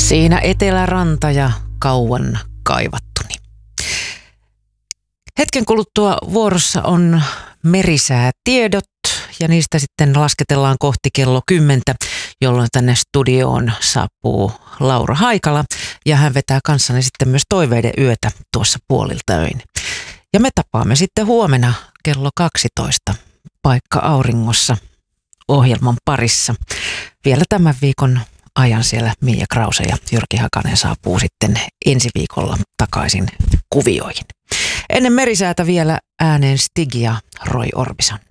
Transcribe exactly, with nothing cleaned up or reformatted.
Siinä eteläranta ja kauan kaivattuni. Hetken kuluttua vuorossa on merisäätiedot ja niistä sitten lasketellaan kohti kello kymmentä, jolloin tänne studioon saapuu Laura Haikala ja hän vetää kanssani sitten myös toiveiden yötä tuossa puolilta öin. Ja me tapaamme sitten huomenna kello kaksitoista paikka auringossa ohjelman parissa. Vielä tämän viikon ajan siellä Mia Krause ja Jyrki Hakanen saapuu sitten ensi viikolla takaisin kuvioihin. Ennen merisäätä vielä ääneen Stig ja Roy Orbison.